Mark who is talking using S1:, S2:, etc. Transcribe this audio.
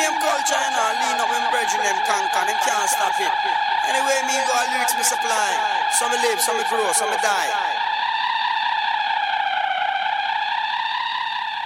S1: them culture, you know, lean up and bridging them conquer, them can't stop it. Anyway, me go a lyrics me supply. Some me live, some me grow, some me die.